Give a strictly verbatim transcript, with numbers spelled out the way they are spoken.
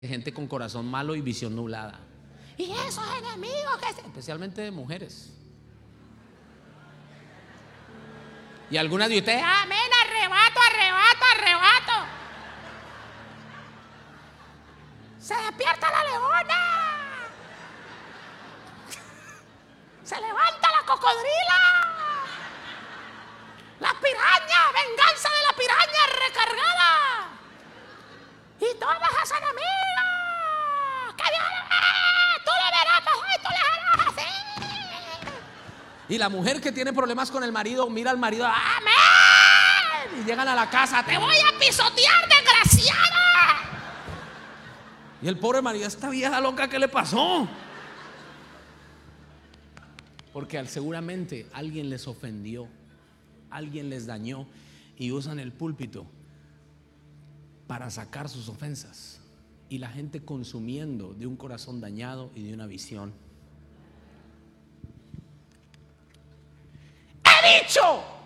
Gente con corazón malo y visión nublada. Y esos enemigos que se... especialmente de mujeres. Y algunas de ustedes, amén, arrebato, arrebato, arrebato. Se despierta la leona. Se levanta la cocodrila. La piraña, venganza de la piraña recargada. Y todas esas enemigas. Que Dios, tú le verás, tú le harás así. Y la mujer que tiene problemas con el marido, mira al marido, amén. Y llegan a la casa, te voy a pisotear, desgraciada. Y el pobre marido, esta vieja loca, ¿qué le pasó? Porque seguramente alguien les ofendió, alguien les dañó y usan el púlpito para sacar sus ofensas. Y la gente consumiendo de un corazón dañado y de una visión. He dicho